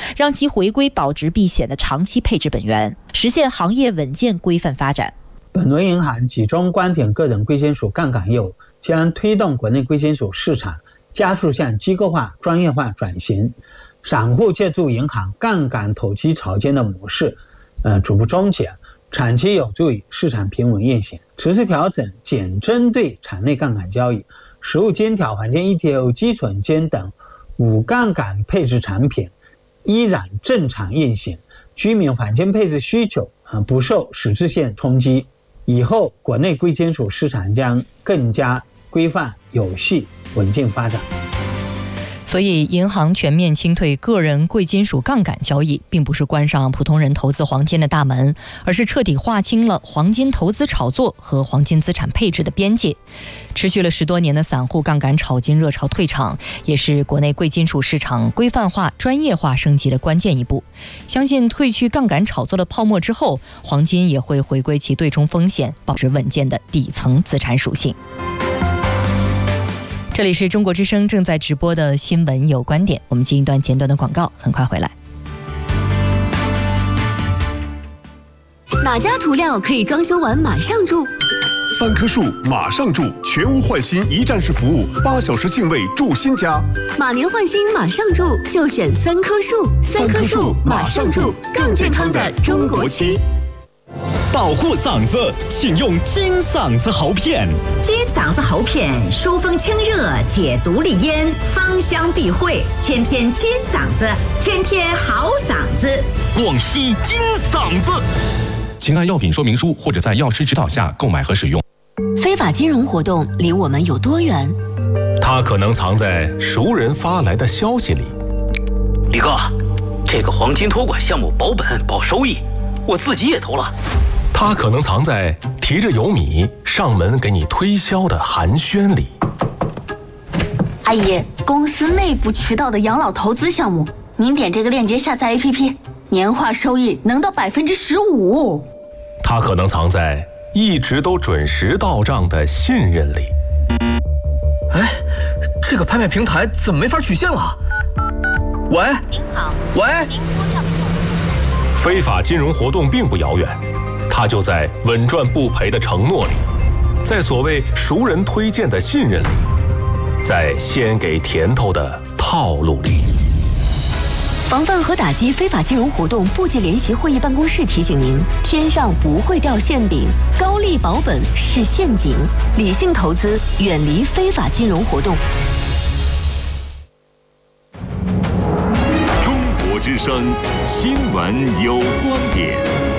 让其回归保值避险的长期配置本源，实现行业稳健规范发展。 本轮银行集中关点个人贵金属杠杆业务，将推动国内贵金属市场加速向机构化、专业化转型。散户借助银行杠杆投机潮间的模式，逐步终结，长期有助于市场平稳运行。持续调整仅针对场内杠杆交易、实物金条、黄金 ETF、基准金等无杠杆配置产品依然正常运行，居民黄金配置需求不受实质性冲击。以后国内贵金属市场将更加规范、有序、稳健发展。 所以银行全面清退个人贵金属杠杆交易，并不是关上普通人投资黄金的大门，而是彻底划清了黄金投资炒作和黄金资产配置的边界。持续了10多年的散户杠杆炒金热潮退场，也是国内贵金属市场规范化、专业化升级的关键一步。相信褪去杠杆炒作的泡沫之后，黄金也会回归其对冲风险、保持稳健的底层资产属性。这里是中国之声正在直播的新闻有观点，我们进一段简短的广告，很快回来。 哪家涂料可以装修完马上住 ？3棵树马上住，全屋换新一站式服务，8小时净位住新家。 马年换新马上住，就选3棵树。3棵树马上住，更健康的中国区。 保护嗓子，请用金嗓子喉片。 金嗓子喉片疏风清热，解毒利咽，芳香避秽，天天金嗓子，天天好嗓子。 广西金嗓子，请按药品说明书或者在药师指导下购买和使用。 非法金融活动离我们有多远？ 它可能藏在熟人发来的消息里。 李哥，这个黄金托管项目保本保收益，我自己也投了。 它可能藏在提着油米上门给你推销的寒暄里。 阿姨，公司内部渠道的养老投资项目，您点这个链接下载 APP， 年化收益能到15%。 它可能藏在一直都准时到账的信任里。 哎，这个拍卖平台怎么没法取现了？喂，您好，喂， 非法金融活动并不遥远。它就在稳赚不赔的承诺里，在所谓熟人推荐的信任里，在先给甜头的套路里。 防范和打击非法金融活动部级联席会议办公室提醒您：天上不会掉馅饼，高利保本是陷阱，理性投资，远离非法金融活动。 中国之声新闻有观点。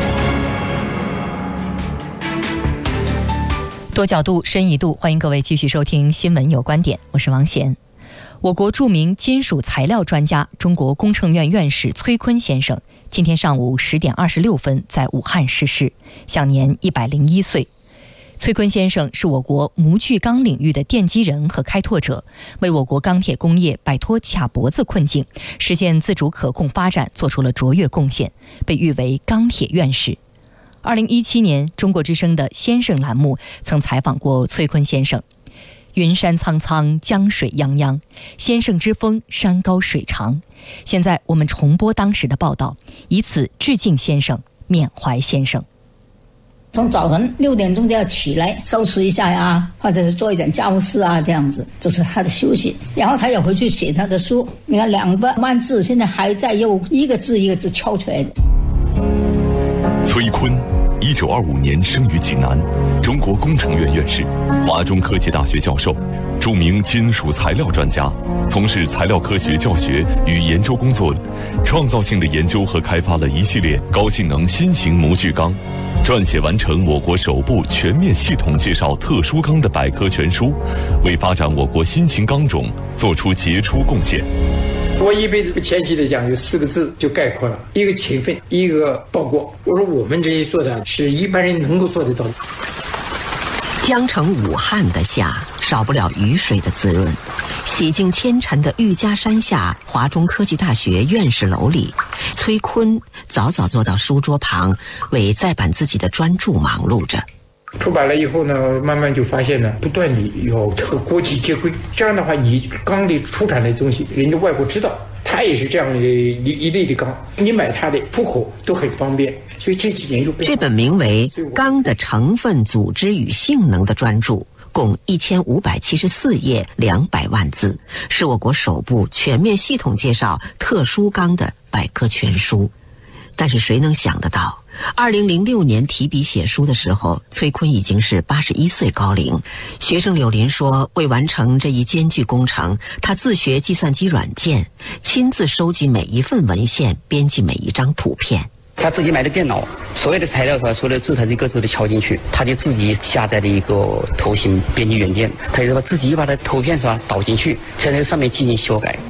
多角度、深一度，欢迎各位继续收听新闻有观点，我是王贤。我国著名金属材料专家、中国工程院院士崔坤先生今天上午10点26分在武汉逝世，享年101岁。崔坤先生是我国模具钢领域的奠基人和开拓者，为我国钢铁工业摆脱卡脖子困境，实现自主可控发展做出了卓越贡献，被誉为钢铁院士。2017年，中国之声的先生栏目曾采访过崔坤先生。云山苍苍，江水泱泱，先生之风，山高水长。现在我们重播当时的报道，以此致敬先生，缅怀先生。 从早晨6点钟就要起来收拾一下呀，或者是做一点家务事啊，这样子，这是他的休息。然后他也回去写他的书，你看200万字，现在还在用一个字一个字敲出来的。 崔坤1925年生于济南，中国工程院院士，华中科技大学教授，著名金属材料专家，从事材料科学教学与研究工作，创造性的研究和开发了一系列高性能新型模具钢，撰写完成我国首部全面系统介绍特殊钢的百科全书，为发展我国新型钢种做出杰出贡献。 我一辈子不谦虚的讲，有4个字就概括了：一个勤奋，一个报国。我说我们这些做的是一般人能够做得到的。 江城武汉的夏，少不了雨水的滋润。洗净千尘的玉家山下，华中科技大学院士楼里，崔坤早早坐到书桌旁，为再版自己的专著忙碌着。 出版了以后呢，慢慢就发现呢，不断地要这个国际接轨，这样的话，你钢里出产的东西，人家外国知道， 他也是这样的一类的钢，你买它的出口都很方便。所以这几年这本名为《钢的成分、组织与性能》的专著，共1574页200万字，是我国首部全面系统介绍特殊钢的百科全书。但是谁能想得到，2006年提笔写书的时候，崔锟已经是81岁高龄。学生柳林说，为完成这一艰巨工程，他自学计算机软件，亲自收集每一份文献，编辑每一张图片。 他自己买的电脑，所有的材料所有的字他一个字的敲进去，他就自己下载了一个图形编辑软件，他就把自己把它图片导进去，在这上面进行修改。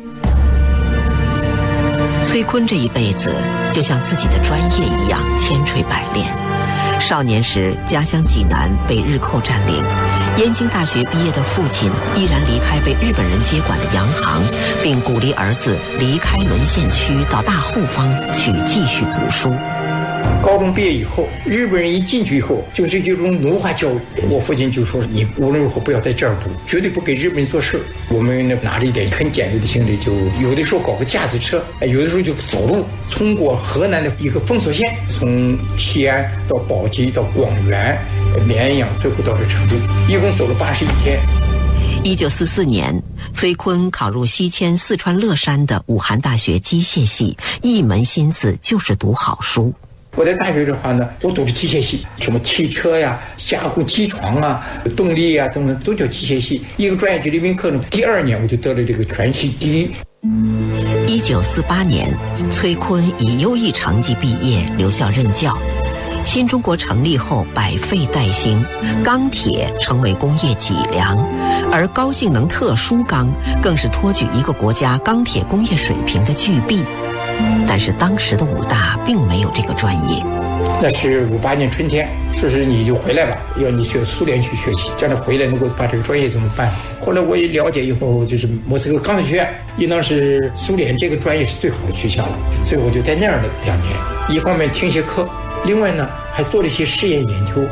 崔锟这一辈子就像自己的专业一样千锤百炼。少年时家乡济南被日寇占领，燕京大学毕业的父亲毅然离开被日本人接管的洋行，并鼓励儿子离开沦陷区到大后方去继续读书。 高中毕业以后，日本人一进去以后就是这种奴化教育。我父亲就说，你无论如何不要在这儿读，绝对不给日本人做事。我们拿着一点很简陋的行李，就有的时候搞个架子车，有的时候就走路，通过河南的一个封锁线，从西安到宝鸡到广元、绵阳，最后到了成都，一共走了81天。 1944年，崔锟考入西迁四川乐山的武汉大学机械系，一门心思就是读好书。 我在大学的话呢，我读的机械系，什么汽车呀、加工机床啊、动力啊等等，都叫机械系。一个专业学历课呢，第2年我就得了这个全系第一。 1948年，崔锟以优异成绩毕业，留校任教。新中国成立后，百废待兴，钢铁成为工业脊梁，而高性能特殊钢更是托举一个国家钢铁工业水平的巨璧。但是当时的武大并没有这个专业。 那是58年春天，说是你就回来吧，要你去苏联去学习，这样回来能够把这个专业怎么办？后来我也了解以后，就是莫斯科钢铁学院，应当是苏联这个专业是最好的学校了，所以我就在那儿了2年，一方面听些课，另外呢还做了一些试验研究。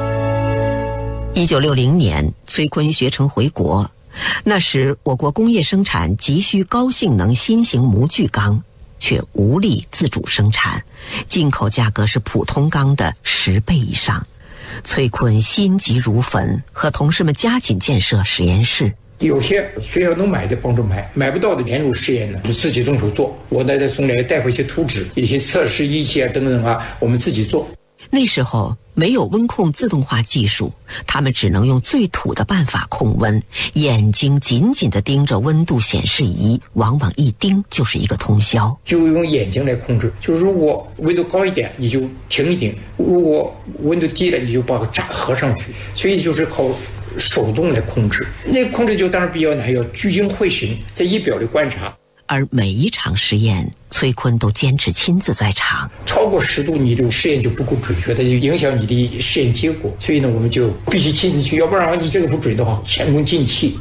1960年，崔锟学成回国，那时我国工业生产急需高性能新型模具钢，却无力自主生产，进口价格是普通钢的10倍以上。崔锟心急如焚，和同事们加紧建设实验室。 有些学校能买的帮助买，买不到的连入试验呢，就自己动手做。我再送来带回去图纸，一些测试仪器啊等等啊，我们自己做。 那时候没有温控自动化技术，他们只能用最土的办法控温，眼睛紧紧地盯着温度显示仪，往往一盯就是一个通宵。 就用眼睛来控制，就如果温度高一点，你就停一停；如果温度低了，你就把闸合上去。所以就是靠手动来控制。那个控制就当然比较难，要聚精会神，在仪表里观察。 而每一场实验，崔锟都坚持亲自在场。 超过10度，你这个实验就不够准确，它就影响你的实验结果。所以呢，我们就必须亲自去，要不然你这个不准的话，前功尽弃。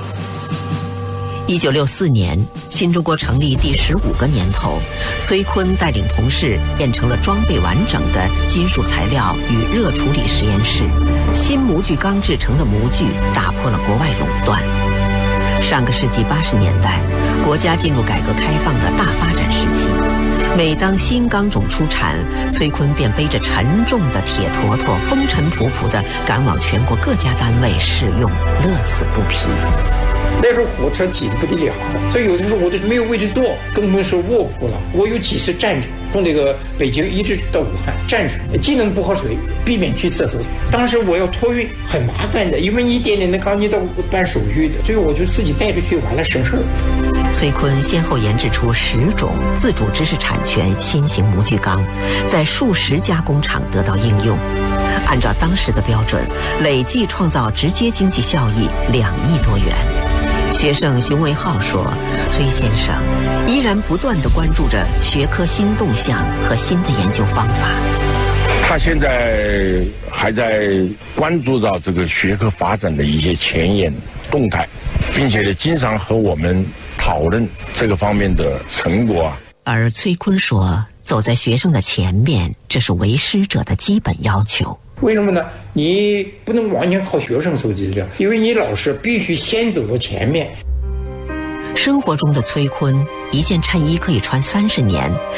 1964年，新中国成立第15个年头，崔锟带领同事建成了装备完整的金属材料与热处理实验室。新模具钢制成的模具打破了国外垄断。上个世纪80年代，国家进入改革开放的大发展时期。每当新钢种出产，崔锟便背着沉重的铁坨坨，风尘仆仆地赶往全国各家单位试用，乐此不疲。 那时候火车挤得不得了，所以有的时候我就没有位置坐，更不能说卧铺了。我有几次站着，从这个北京一直到武汉站着，既能不喝水，避免去厕所。当时我要托运很麻烦的，因为一点点的钢筋都办手续的，所以我就自己带着去，完了省事儿。 崔锟先后研制出10种自主知识产权新型模具钢，在数十家工厂得到应用。按照当时的标准，累计创造直接经济效益2亿多元。学生熊维浩说，崔先生依然不断地关注着学科新动向和新的研究方法。 他现在还在关注到这个学科发展的一些前沿动态，并且经常和我们讨论这个方面的成果啊。 而崔锟说，走在学生的前面，这是为师者的基本要求。 为什么呢？你不能完全靠学生搜集资料，因为你老师必须先走到前面。 生活中的崔锟一件衬衣可以穿30年，